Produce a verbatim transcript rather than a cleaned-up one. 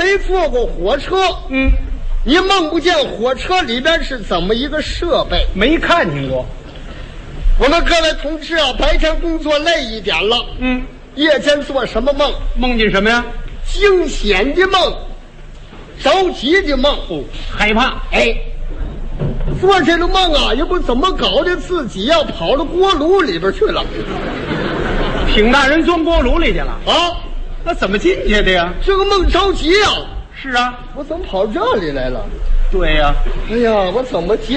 没坐过火车， 嗯， 你梦不见火车里边是怎么一个设备。 没看见过。 我们各位同志啊，白天工作累一点了， 嗯， 夜间做什么梦？ 梦见什么呀？ 惊险的梦，着急的梦， 哦，害怕。 哎，做这个梦啊，也不怎么搞的，自己呀、跑到锅炉里边去了。 挺大人钻锅炉里去了啊？ 那怎么进去的呀？ 这个梦着急呀、 是啊， 我怎么跑这里来了？ 对呀、 哎呀，我怎么急